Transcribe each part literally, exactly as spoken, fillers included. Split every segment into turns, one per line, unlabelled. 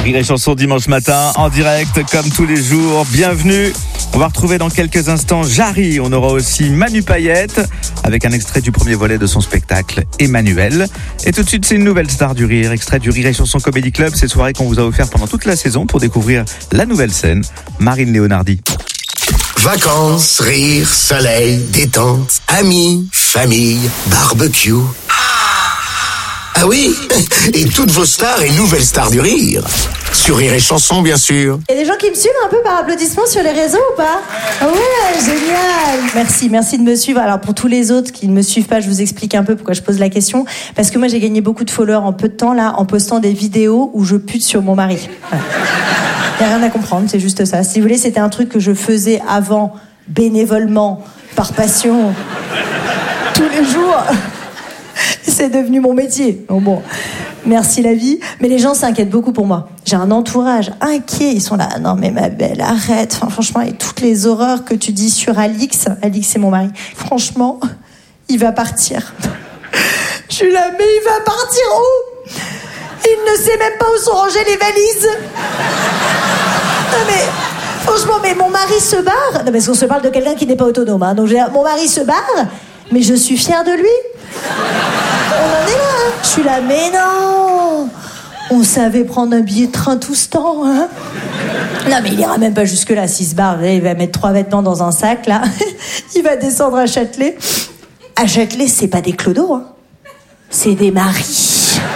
Rire et Chanson dimanche matin, en direct, comme tous les jours. Bienvenue. On va retrouver dans quelques instants Jarry. On aura aussi Manu Payette, avec un extrait du premier volet de son spectacle, Emmanuel. Et tout de suite, c'est une nouvelle star du rire, extrait du Rire et Chanson Comedy Club. Ces soirées qu'on vous a offert pendant toute la saison pour découvrir la nouvelle scène, Marine Leonardi.
Vacances, rire, soleil, détente, amis, famille, barbecue. Ah oui, et toutes vos stars et nouvelles stars du rire. Sur Rire et Chanson, bien sûr.
Il y a des gens qui me suivent un peu par applaudissement sur les réseaux ou pas? Ouais, génial. Merci, merci de me suivre. Alors pour tous les autres qui ne me suivent pas, je vous explique un peu pourquoi je pose la question. Parce que moi j'ai gagné beaucoup de followers en peu de temps là, en postant des vidéos où je pute sur mon mari. Voilà. Il n'y a rien à comprendre, c'est juste ça. Si vous voulez, c'était un truc que je faisais avant, bénévolement, par passion, tous les jours. C'est devenu mon métier. Bon, bon, merci la vie. Mais les gens s'inquiètent beaucoup pour moi. J'ai un entourage inquiet. Ils sont là, non mais ma belle, arrête. Enfin, franchement, et toutes les horreurs que tu dis sur Alix, Alix c'est mon mari, franchement, il va partir. Je suis là, mais il va partir où? Il ne sait même pas où sont rangées les valises. Non mais, franchement, mais mon mari se barre. Non, parce qu'on se parle de quelqu'un qui n'est pas autonome. Hein. Donc, mon mari se barre, mais je suis fière de lui. On en est là. Hein. Je suis là, mais non. On savait prendre un billet de train tout ce temps. Hein. Non, mais il ira même pas jusque-là. S'il se barre, il va mettre trois vêtements dans un sac, là. Il va descendre à Châtelet. À Châtelet, c'est pas des clodos. Hein. C'est des maris.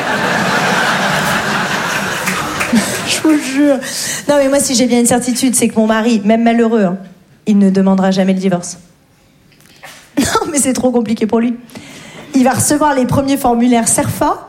Je vous jure. Non mais moi si j'ai bien une certitude, c'est que mon mari, même malheureux, hein, il ne demandera jamais le divorce. Non mais c'est trop compliqué pour lui. Il va recevoir les premiers formulaires Cerfa.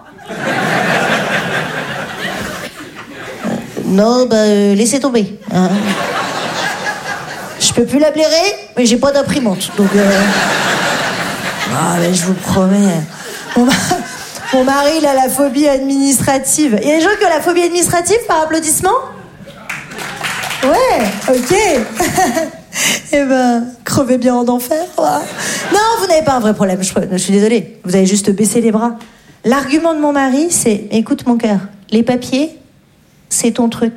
Euh, non bah euh, laissez tomber. Hein. Je peux plus la blairer, mais j'ai pas d'imprimante. Donc euh... ah mais je vous promets. Mon mari... Mon mari, il a la phobie administrative. Il y a des gens qui ont la phobie administrative par applaudissement? Ouais, ok. Eh ben, crevez bien en enfer. Ouais. Non, vous n'avez pas un vrai problème, je, je suis désolée. Vous avez juste baissé les bras. L'argument de mon mari, c'est, écoute mon cœur, les papiers, c'est ton truc.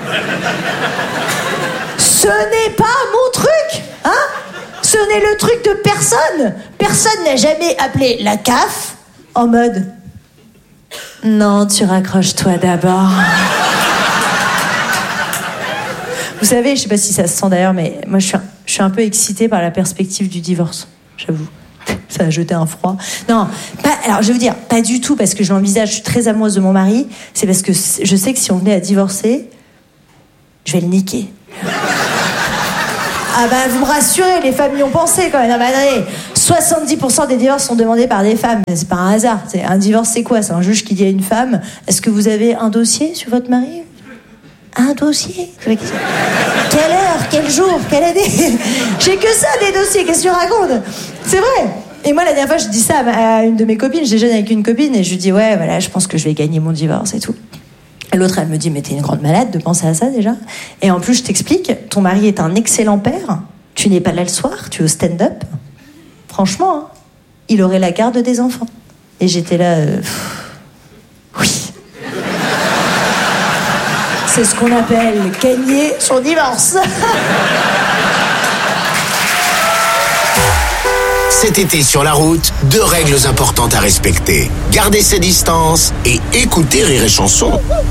Ce n'est pas mon truc, hein? Ce n'est le truc de personne. Personne n'a jamais appelé la C A F en mode... Non, tu raccroches-toi d'abord. Vous savez, je sais pas si ça se sent d'ailleurs, mais moi je suis un, je suis un peu excitée par la perspective du divorce, j'avoue. Ça a jeté un froid. Non, pas, alors je vais vous dire, pas du tout parce que je l'envisage, je suis très amoureuse de mon mari, c'est parce que je sais que si on venait à divorcer, je vais le niquer. Ah bah vous me rassurez, les femmes y ont pensé quand même. Non, bah, attendez, soixante-dix pour cent des divorces sont demandés par des femmes. C'est pas un hasard. C'est, un divorce c'est quoi? C'est un juge qui dit à une femme, est-ce que vous avez un dossier sur votre mari? Un dossier? Quelle heure? Quel jour? Quelle année? J'ai que ça des dossiers, qu'est-ce que tu racontes? C'est vrai. Et moi la dernière fois je dis ça à une de mes copines, je déjeune avec une copine et je lui dis ouais voilà je pense que je vais gagner mon divorce et tout. Et l'autre, elle me dit, mais t'es une grande malade de penser à ça, déjà. Et en plus, je t'explique, ton mari est un excellent père. Tu n'es pas là le soir, tu es au stand-up. Franchement, hein, il aurait la garde des enfants. Et j'étais là... Euh, pff, oui. C'est ce qu'on appelle gagner son divorce.
Cet été sur la route, deux règles importantes à respecter. Garder ses distances et écouter Rire et Chanson.